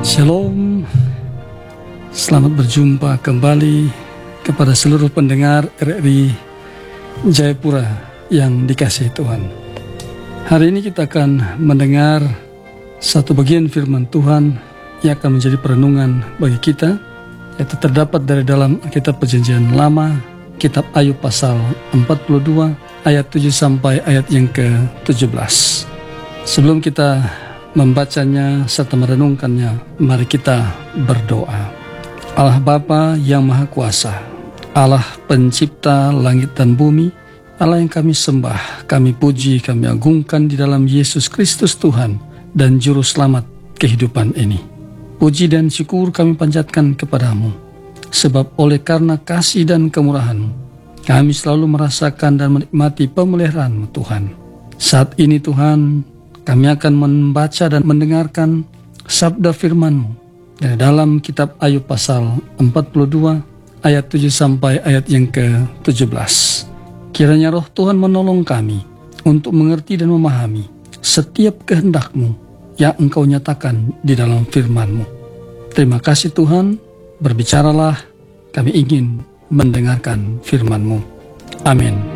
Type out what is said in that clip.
Shalom, selamat berjumpa kembali kepada seluruh pendengar RRI Jayapura yang dikasihi Tuhan. Hari ini kita akan mendengar satu bagian firman Tuhan yang akan menjadi perenungan bagi kita, yaitu terdapat dari dalam Kitab Perjanjian Lama, Kitab Ayub pasal 42 ayat 7 sampai ayat yang ke-17. Sebelum kita membacanya serta merenungkannya, mari kita berdoa. Allah Bapa yang Maha Kuasa, Allah pencipta langit dan bumi, Allah yang kami sembah, kami puji, kami agungkan di dalam Yesus Kristus Tuhan dan Juru Selamat kehidupan ini. Puji dan syukur kami panjatkan kepadamu, sebab oleh karena kasih dan kemurahan-Mu, kami selalu merasakan dan menikmati pemeliharaan-Mu Tuhan. Saat ini Tuhan, kami akan membaca dan mendengarkan sabda firman-Mu dari dalam kitab Ayub pasal 42 ayat 7 sampai ayat yang ke-17. Kiranya roh Tuhan menolong kami untuk mengerti dan memahami setiap kehendak-Mu yang Engkau nyatakan di dalam firman-Mu. Terima kasih Tuhan, berbicaralah, kami ingin mendengarkan firman-Mu. Amin.